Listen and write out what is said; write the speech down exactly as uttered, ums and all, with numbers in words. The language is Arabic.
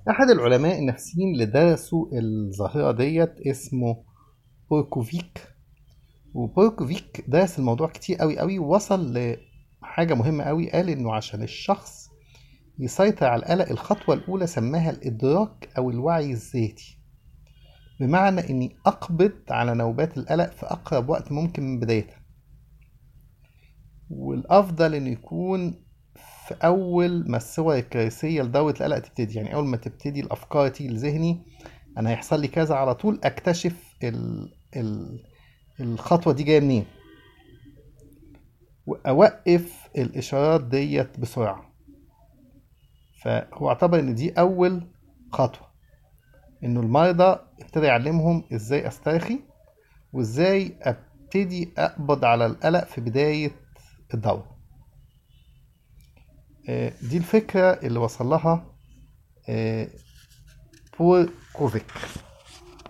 أحد العلماء النفسيين اللي درسوا الظاهرة ديت اسمه بوركوفيك. وبوركوفيك درس الموضوع كتير قوي قوي ووصل لحاجة مهمة قوي. قال إنه عشان الشخص يسيطر على القلق، الخطوة الأولى سماها الإدراك أو الوعي الذاتي، بمعنى إني أقبض على نوبات القلق في أقرب وقت ممكن من بدايتها. والأفضل إنه يكون في أول ما الصور الكارثية لدورة القلق تبتدي، يعني أول ما تبتدي الأفكار تيجي لذهني أنا هيحصل لي كذا، على طول أكتشف ال... ال... الخطوة دي جاية منين، وأوقف الإشارات ديت بسرعة. فهو اعتبر إن دي أول خطوة، إنه المرضى ابتدى يعلمهم إزاي أسترخي وإزاي أبتدي أقبض على القلق في بداية الدورة. آه، دي الفكرة اللي وصل لها آه، بول كوفيك.